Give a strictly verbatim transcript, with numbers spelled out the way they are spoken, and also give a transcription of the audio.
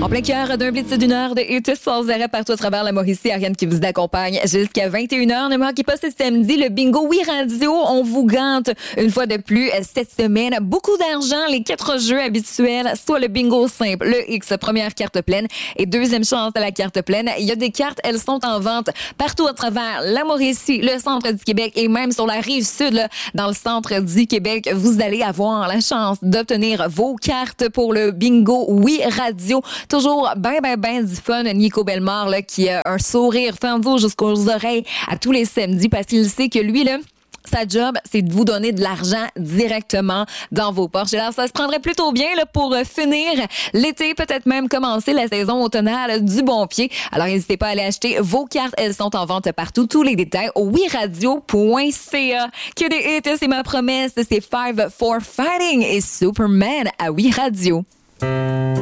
En plein cœur d'un blitz d'une heure de hits sans arrêt partout à travers la Mauricie, Ariane qui vous accompagne jusqu'à vingt et une heures. Ne manquez pas ce samedi le bingo Oui Radio. On vous gante une fois de plus cette semaine. Beaucoup d'argent, les quatre jeux habituels, soit le bingo simple, le X, première carte pleine et deuxième chance à la carte pleine. Il y a des cartes, elles sont en vente partout à travers la Mauricie, le centre du Québec et même sur la rive sud, là, dans le centre du Québec. Vous allez avoir la chance d'obtenir vos cartes pour le bingo Oui Radio. Toujours ben, ben, ben du fun. Nico Bellemare, là, qui a un sourire fendu jusqu'aux oreilles à tous les samedis parce qu'il sait que lui, là, sa job, c'est de vous donner de l'argent directement dans vos poches. Alors, ça se prendrait plutôt bien là, pour finir l'été, peut-être même commencer la saison automnale du bon pied. Alors, n'hésitez pas à aller acheter vos cartes. Elles sont en vente partout. Tous les détails au oui radio point c a. Que des hits, c'est ma promesse. C'est Five for Fighting et Superman à Oui Radio.